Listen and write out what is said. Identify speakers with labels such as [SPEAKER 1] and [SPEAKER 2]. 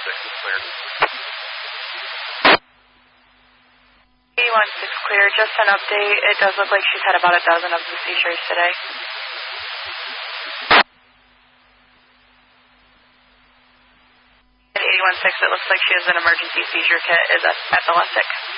[SPEAKER 1] is clear.
[SPEAKER 2] 81-6 clear, just an update. It does look like she's had about a dozen of the seizures today. 81-6, it looks like she has an emergency seizure kit, is epileptic.